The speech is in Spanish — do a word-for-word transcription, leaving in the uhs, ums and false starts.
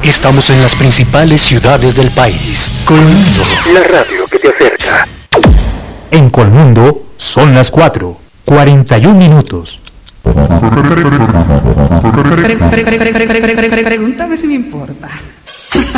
Estamos en las principales ciudades del país. Colmundo, la radio que te acerca. En Colmundo son las cuatro, cuarenta y un minutos. Pregúntame si me importa.